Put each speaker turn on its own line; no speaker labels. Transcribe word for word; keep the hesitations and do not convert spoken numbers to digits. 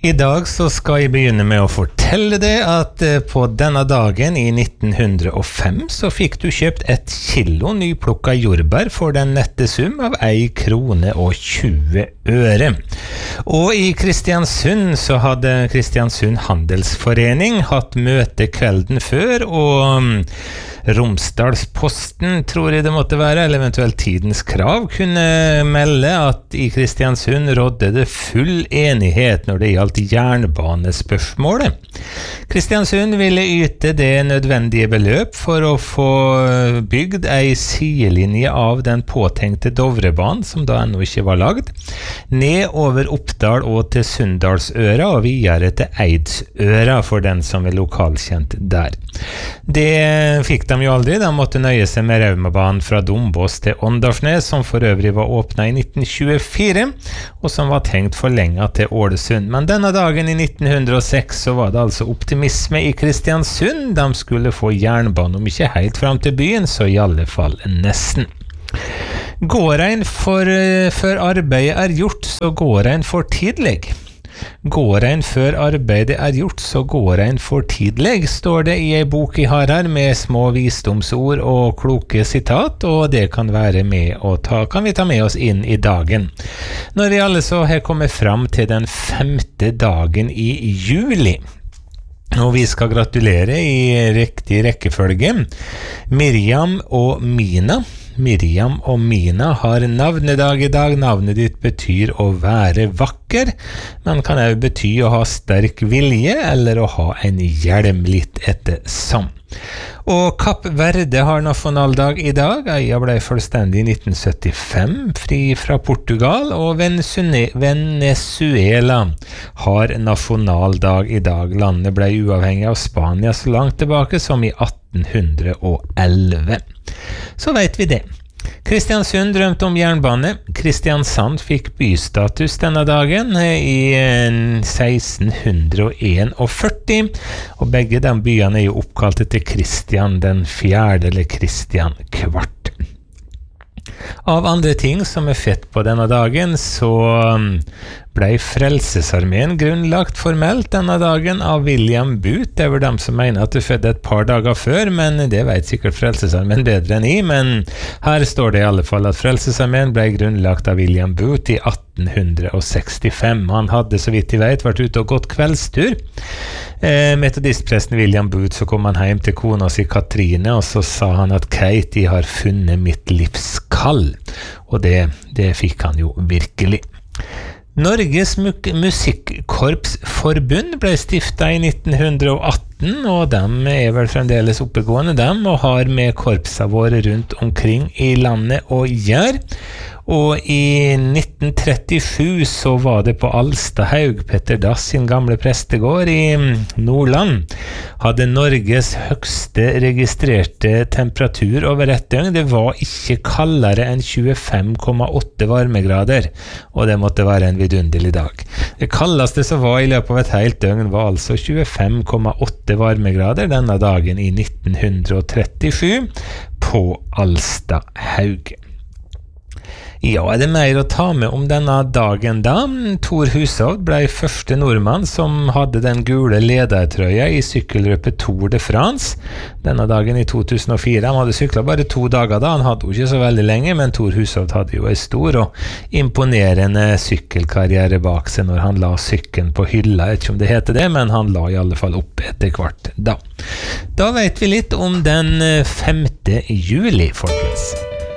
I dag så skal jeg begynne med å fortelle deg at på denne dagen i nitten hundre og fem så fikk du kjøpt et kilo nyplukka jordbær for den nette sum av ei krone og tjue øre. Og i Kristiansund så hadde Kristiansund Handelsforening hatt møte kvelden før, og Romsdalsposten, tror jeg det måtte være, eller eventuelt Tidens Krav, kunne melde at i Kristiansund rådde det full enighet når det gjaldt jernbanespørsmålet. Kristiansund ville yte det nødvendige beløp for å få bygd ei sidelinje av den påtenkte Dovrebanen, som da ennå ikke var lagd, ned over Oppdal og til Sunndalsøra og videre til Eidsøra for den som er lokalkjent der. Det fikk de jo aldri, de måtte nøye seg med Raumabanen fra Dombås til Åndalsnes, som for øvrig var åpnet i nitten tjuefire, og som var tenkt forlenget til Ålesund. Men denne dagen i nitten hundre og seks så var det altså optimisme i Kristiansund. De skulle få jernbane, om ikke helt frem til byen, så i alle fall nesten. Går en for, før arbeidet er gjort, så går en for tidlig. Går en før arbeidet er gjort, så går en for tidlig, står det i ei bok jeg har her med små visdomsord og kloke sitat, og det kan være med å ta, kan vi ta med oss inn i dagen. Når vi alle så her kommer fram til den femte dagen i juli, og vi skal gratulere i riktig rekkefølge. Miriam og Mina. Miriam og Mina har navnedag i dag. Navnet ditt betyr å være vakker, men kan også bety å ha sterk vilje eller å ha en hjelm litt etter som. Og Kapp Verde har nasjonaldag i dag. Øya ble fullstendig i nitten syttifem, fri fra Portugal, og Venezuela har nasjonaldag i dag. Landet ble uavhengig av Spania så langt tilbake som i atten elleve. Så vet vi det. Kristiansund drømte om jernbane. Kristiansand fikk bystatus denne dagen i seksten førtién, og begge de byene er jo oppkalt etter Kristian den fjerde, eller Kristian kvart. Av andre ting som er fett på denne dagen, så ble Frelsesarmeen grunnlagt formelt denne dagen av William Booth. Det er vel dem som mener at du fødde et par dager før, men det vet sikkert Frelsesarmeen bedre enn jeg, men her står det i alle fall at Frelsesarmeen ble grunnlagt av William Booth i atten sekstifem. Han hadde, så vidt jeg vet, vært ute og gått kveldstur. Eh, metodistpresten William Booth, så kom han hjem til kona si Katrine, og så sa han at Kate, jeg har funnet mitt livs kall. Og det, det fikk han jo virkelig. Norges Musikkorpsforbund ble stiftet i nitten atten, og de er vel fremdeles oppegående, dem, og har med korpsa våre rundt omkring i landet å gjøre. Og i nitten trettisju så var det på Alstahaug, Petter Dass sin gamle prestegård i Nordland, hadde Norges høgste registrerte temperatur over et døgn. Det var ikke kaldere enn tjuefem komma åtte varmegrader, og det måtte være en vidunderlig dag. Det kaldeste som var i løpet av et helt døgn var altså tjuefem komma åtte varmegrader denne dagen i nitten trettisju på Alstahaug. Ja, er det mer å ta med om denne dagen da? Thor Hushovd ble første nordmann som hadde den gule ledertrøya i sykkelrøpet Tour de France. Denne dagen i to tusen og fire. Han hadde syklet bare to dager da, han hadde jo ikke så veldig lenge, men Thor Hushovd hadde jo en stor og imponerende sykkelkarriere bak seg når han la sykkelen på hylla. Jeg vet ikke om det heter det, men han la i alle fall opp etter hvert da. Da vet vi litt om den femte juli, folkens.